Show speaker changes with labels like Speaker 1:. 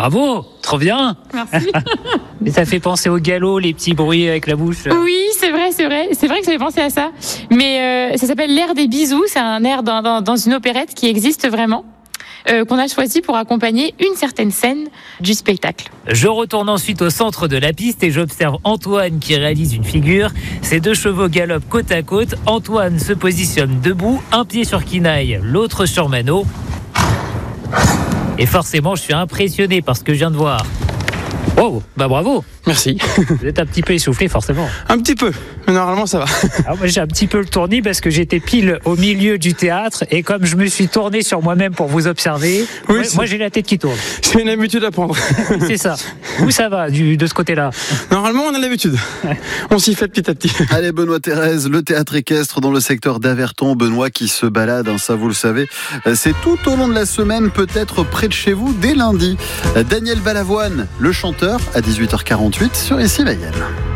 Speaker 1: Bravo, trop bien.
Speaker 2: Merci.
Speaker 1: Mais ça fait penser au galop, les petits bruits avec la bouche.
Speaker 2: Oui, c'est vrai que j'avais pensé à ça. Mais ça s'appelle l'air des bisous. C'est un air dans une opérette qui existe vraiment, qu'on a choisi pour accompagner une certaine scène du spectacle.
Speaker 1: Je retourne ensuite au centre de la piste et j'observe Antoine qui réalise une figure. Ces deux chevaux galopent côte à côte. Antoine se positionne debout, un pied sur quinaille, l'autre sur Mano. Et forcément, je suis impressionné par ce que je viens de voir. Oh, bah bravo.
Speaker 3: Merci.
Speaker 1: Vous êtes un petit peu essoufflé, forcément.
Speaker 3: Un petit peu, mais normalement ça va.
Speaker 1: Alors moi, j'ai un petit peu le tournis parce que j'étais pile au milieu du théâtre et comme je me suis tourné sur moi-même pour vous observer, moi j'ai la tête qui tourne.
Speaker 3: C'est une habitude à prendre.
Speaker 1: C'est ça. Où ça va de ce côté-là?
Speaker 3: Normalement on a l'habitude. On s'y fait petit à petit.
Speaker 4: Allez, Benoît Thérèse, le théâtre équestre dans le secteur d'Averton. Benoît qui se balade, ça vous le savez. C'est tout au long de la semaine, peut-être près de chez vous, dès lundi. Daniel Balavoine, le chanteur, à 18h48 sur SI Mayenne.